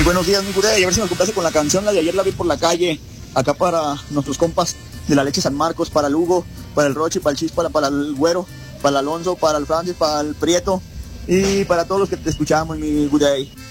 Muy buenos días, mi Gurey. A ver si nos complace con la canción, la de Ayer la vi por la calle. Acá para nuestros compas de la leche San Marcos, para el Hugo, para el Rochi, para el Chis, para el Güero, para el Alonso, para el Francis, para el Prieto y para todos los que te escuchamos, mi Gurey.